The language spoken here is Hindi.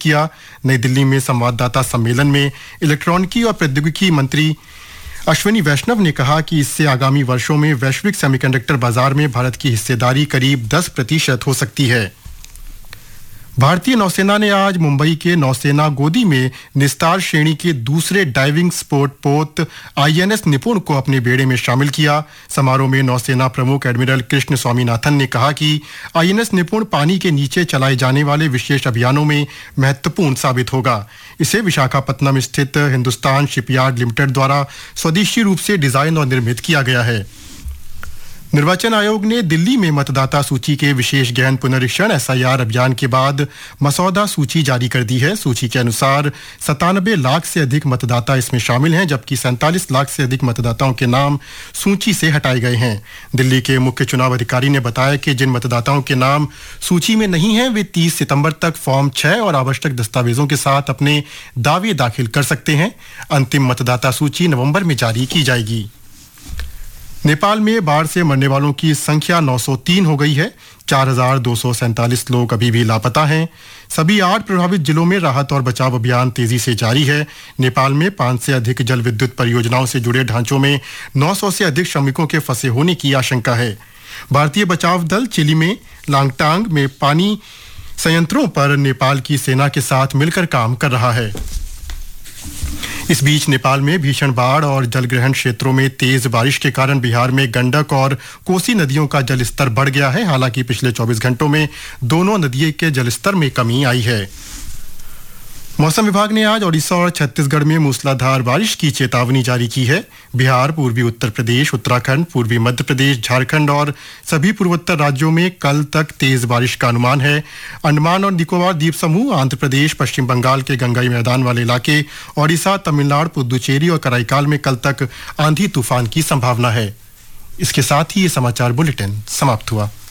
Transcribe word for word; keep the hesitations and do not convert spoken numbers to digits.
किया। नई दिल्ली में संवाददाता सम्मेलन में इलेक्ट्रॉनिकी और प्रौद्योगिकी मंत्री अश्विनी वैष्णव ने कहा कि इससे आगामी वर्षों में वैश्विक सेमीकंडक्टर बाजार में भारत की हिस्सेदारी करीब दस प्रतिशत हो सकती है। भारतीय नौसेना ने आज मुंबई के नौसेना गोदी में निस्तार श्रेणी के दूसरे डाइविंग स्पोर्ट पोत आईएनएस निपुण को अपने बेड़े में शामिल किया। समारोह में नौसेना प्रमुख एडमिरल कृष्ण स्वामीनाथन ने कहा कि आईएनएस निपुण पानी के नीचे चलाए जाने वाले विशेष अभियानों में महत्वपूर्ण साबित होगा। इसे विशाखापत्तनम स्थित हिंदुस्तान शिपयार्ड लिमिटेड द्वारा स्वदेशी रूप से डिजाइन और निर्मित किया गया है। निर्वाचन आयोग ने दिल्ली में मतदाता सूची के विशेष गहन पुनरीक्षण एसआईआर अभियान के बाद मसौदा सूची जारी कर दी है। सूची के अनुसार सतानबे लाख से अधिक मतदाता इसमें शामिल हैं, जबकि सैंतालीस लाख से अधिक मतदाताओं के नाम सूची से हटाए गए हैं। दिल्ली के मुख्य चुनाव अधिकारी ने बताया कि जिन मतदाताओं के नाम सूची में नहीं हैं वे तीस सितंबर तक फॉर्म छह और आवश्यक दस्तावेजों के साथ अपने दावे दाखिल कर सकते हैं। अंतिम मतदाता सूची नवंबर में जारी की जाएगी। नेपाल में बाढ़ से मरने वालों की संख्या नौ सौ तीन हो गई है। चार हजार दो सौ सैंतालीस लोग अभी भी लापता हैं। सभी आठ प्रभावित जिलों में राहत और बचाव अभियान तेजी से जारी है। नेपाल में पाँच से अधिक जल विद्युत परियोजनाओं से जुड़े ढांचों में नौ सौ से अधिक श्रमिकों के फंसे होने की आशंका है। भारतीय बचाव दल चिली में लांगटांग में पानी संयंत्रों पर नेपाल की सेना के साथ मिलकर काम कर रहा है। इस बीच नेपाल में भीषण बाढ़ और जलग्रहण क्षेत्रों में तेज बारिश के कारण बिहार में गंडक और कोसी नदियों का जलस्तर बढ़ गया है। हालांकि पिछले चौबीस घंटों में दोनों नदियों के जलस्तर में कमी आई है। मौसम विभाग ने आज ओडिशा और छत्तीसगढ़ में मूसलाधार बारिश की चेतावनी जारी की है। बिहार, पूर्वी उत्तर प्रदेश, उत्तराखंड, पूर्वी मध्य प्रदेश, झारखंड और सभी पूर्वोत्तर राज्यों में कल तक तेज बारिश का अनुमान है। अंडमान और निकोबार द्वीप समूह, आंध्र प्रदेश, पश्चिम बंगाल के गंगाई मैदान वाले इलाके, ओडिशा, तमिलनाडु, पुदुचेरी और कराईकाल में कल तक आंधी तूफान की संभावना है। इसके साथ ही ये समाचार बुलेटिन समाप्त हुआ।